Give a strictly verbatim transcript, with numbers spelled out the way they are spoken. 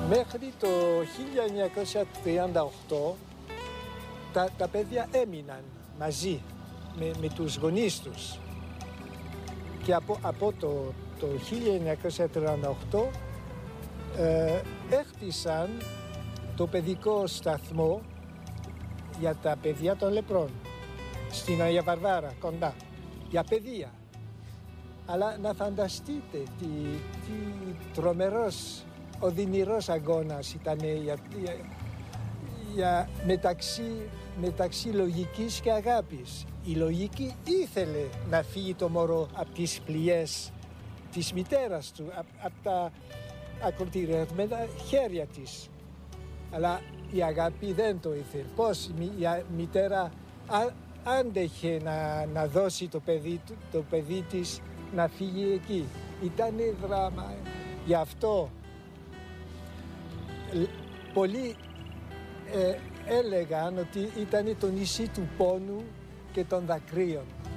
Μέχρι το χίλια εννιακόσια τριάντα οκτώ τα, τα παιδιά έμειναν μαζί με, με τους γονείς τους. Και από, από το, το χίλια εννιακόσια τριάντα οκτώ ε, έχτισαν το παιδικό σταθμό για τα παιδιά των λεπρών στην Αγία Βαρβάρα, κοντά, για παιδεία. Αλλά να φανταστείτε τι, τι τρομερός, οδυνηρός αγώνας ήταν για, για, για μεταξύ, μεταξύ λογικής και αγάπης. Η λογική ήθελε να φύγει το μωρό από τις πλιές της μητέρας του, από, από τα ακροτηριασμένα χέρια της. Αλλά η αγάπη δεν το ήθελε. Πώς η μητέρα α, άντεχε να, να δώσει το παιδί, το παιδί της να φύγει εκεί. Ήτανε δράμα. Γι' αυτό πολλοί ε, έλεγαν ότι ήταν το νησί του πόνου και των δακρύων.